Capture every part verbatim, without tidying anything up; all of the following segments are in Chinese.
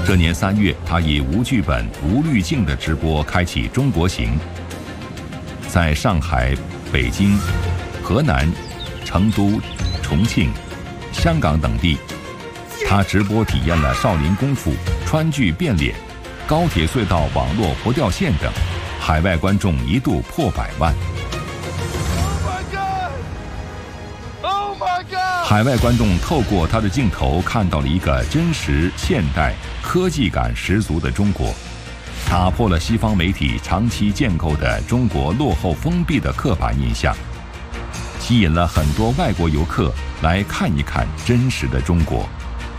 这年三月，他以无剧本、无滤镜的直播开启中国行，在上海、北京、河南、成都、重庆、香港等地，他直播体验了少林功夫、川剧变脸、高铁隧道网络不掉线等，海外观众一度破百万。海外观众透过他的镜头看到了一个真实、现代、科技感十足的中国，打破了西方媒体长期建构的中国落后封闭的刻板印象，吸引了很多外国游客来看一看真实的中国。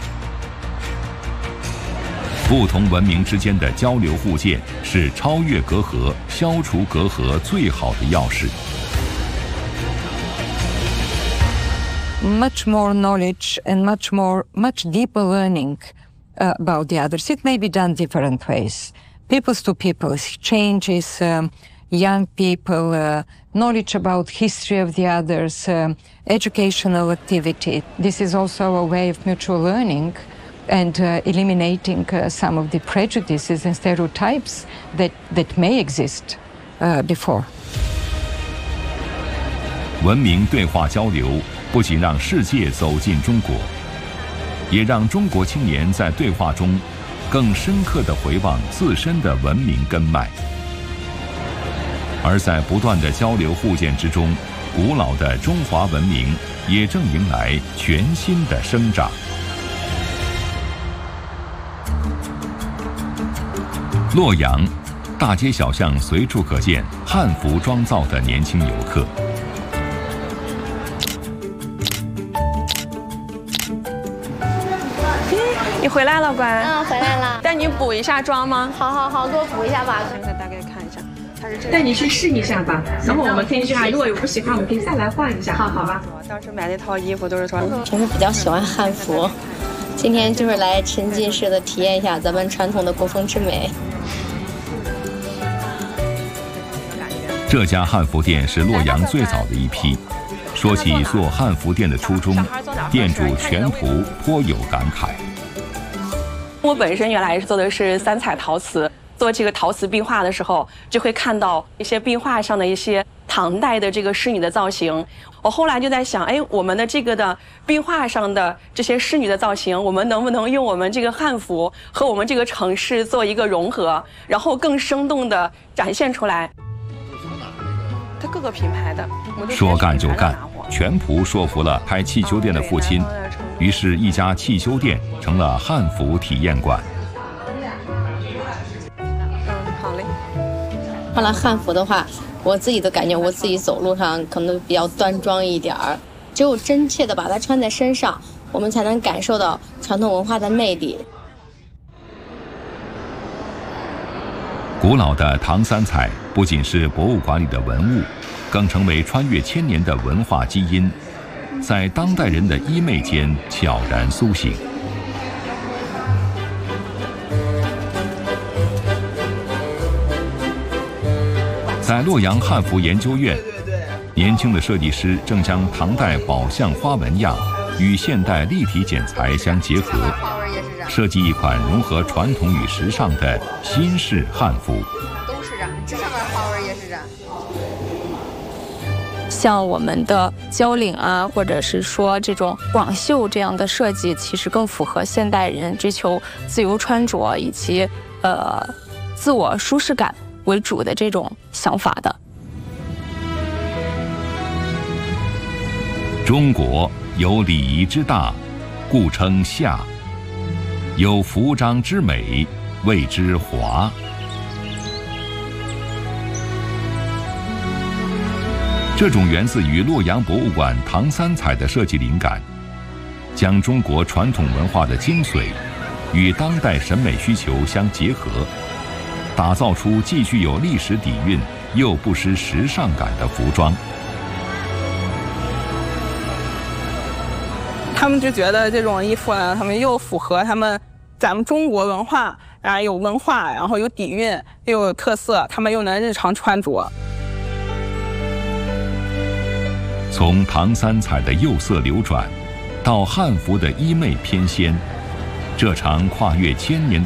不同文明之间的交流互鉴是超越隔阂、消除隔阂最好的钥匙。 Much more knowledge and much more, much deeper learning uh, about the others. It may be done different ways. Peoples to peoples changes, um, young people, uh, knowledge about history of the others, um, educational activity. This is also a way of mutual learning and uh, eliminating uh, some of the prejudices and stereotypes that, that may exist uh, before. 文明对话交流不仅让世界走进中国，也让中国青年在对话中更深刻地回望自身的文明根脉。而在不断的交流互鉴之中，古老的中华文明也正迎来全新的生长。洛阳，大街小巷随处可见汉服妆造的年轻游客。 你回来了，乖。 嗯，回来了。 带你补一下妆吗？ 好好好，给我补一下吧。 现在大概看一下，它是这个。 带你去试一下吧，然后我们可以看，如果有不喜欢，我们可以再来换一下，好好吧？ 当时买那套衣服都是说， 平时比较喜欢汉服，今天就是来沉浸式的体验一下咱们传统的国风之美。 这家汉服店是洛阳最早的一批。说起做汉服店的初衷，店主全璞颇有感慨。 我本身原来是做的是三彩陶瓷，做这个陶瓷壁画的时候，就会看到一些壁画上的一些唐代的这个仕女的造型。我后来就在想，哎，我们的这个的壁画上的这些仕女的造型，我们能不能用我们这个汉服和我们这个城市做一个融合，然后更生动地展现出来？它各个品牌的， 说干就干，全璞说服了开汽修店的父亲，于是，一家汽修店成了汉服体验馆。 嗯，好嘞。 换了汉服的话，我自己都感觉我自己走路上可能比较端庄一点儿。只有真切的把它穿在身上，我们才能感受到传统文化的魅力。 古老的唐三彩不仅是博物馆里的文物，更成为穿越千年的文化基因，在当代人的衣袂间悄然苏醒。在洛阳汉服研究院，年轻的设计师正将唐代宝相花纹样与现代立体剪裁相结合，设计一款融合传统与时尚的新式汉服。 都是这，这上面花纹也是这。 像我们的交领啊，或者是说这种广袖这样的设计，其实更符合现代人追求自由穿着以及呃自我舒适感为主的这种想法的。 中国有礼仪之大，故称夏；有服装之美，谓之华。这种源自于洛阳博物馆唐三彩的设计灵感，将中国传统文化的精髓与当代审美需求相结合，打造出既具有历史底蕴又不失时尚感的服装。 他们就觉得这种衣服呢，他们又符合他们咱们中国文化，然后有文化，然后有底蕴，又有特色，他们又能日常穿着。 从唐三彩的釉色流转，到汉服的衣袂翩跹，这场跨越千年的